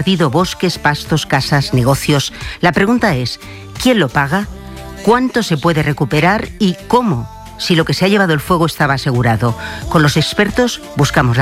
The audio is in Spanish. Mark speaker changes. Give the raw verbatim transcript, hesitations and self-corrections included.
Speaker 1: ardido bosques, pastos, casas, negocios. La pregunta es, ¿quién lo paga? ¿Cuánto se puede recuperar y cómo? Si lo que se ha llevado el fuego estaba asegurado. Con los expertos buscamos la